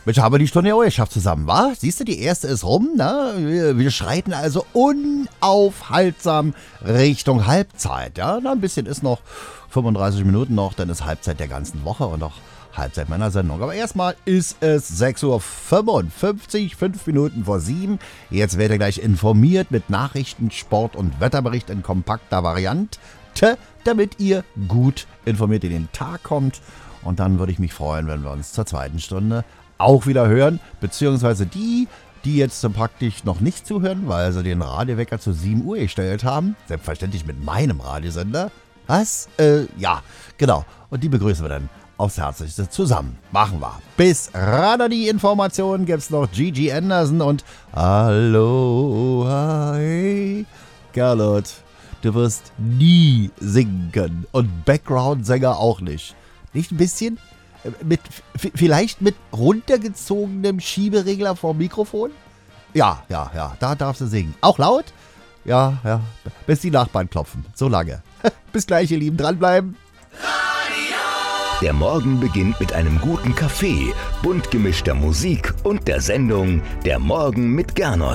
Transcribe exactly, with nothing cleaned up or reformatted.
Mensch, haben wir die Stunde ja auch geschafft zusammen, wa? Siehst du, die erste ist rum, ne? Wir, wir schreiten also unaufhaltsam Richtung Halbzeit, ja? Na, ein bisschen ist noch, fünfunddreißig Minuten noch, dann ist Halbzeit der ganzen Woche und auch Halbzeit meiner Sendung. Aber erstmal ist es sechs Uhr fünfundfünfzig, fünf Minuten vor sieben. Jetzt werdet ihr gleich informiert mit Nachrichten, Sport und Wetterbericht in kompakter Variante, damit ihr gut informiert in den Tag kommt. Und dann würde ich mich freuen, wenn wir uns zur zweiten Stunde auch wieder hören, beziehungsweise die, die jetzt praktisch noch nicht zuhören, weil sie den Radiowecker zu sieben Uhr gestellt haben, selbstverständlich mit meinem Radiosender. Was? Äh, ja, genau. Und die begrüßen wir dann aufs Herzlichste zusammen. Machen wir. Bis ran an die Informationen gibt's noch Gigi Anderson und Aloha, hey, Carlot, du wirst nie singen können und Background-Sänger auch nicht. Nicht ein bisschen? Mit, f- vielleicht mit runtergezogenem Schieberegler vom Mikrofon? Ja, ja, ja, da darfst du singen. Auch laut? Ja, ja, bis die Nachbarn klopfen. So lange. Bis gleich, ihr Lieben. Dranbleiben. Der Morgen beginnt mit einem guten Kaffee, bunt gemischter Musik und der Sendung Der Morgen mit Gernot.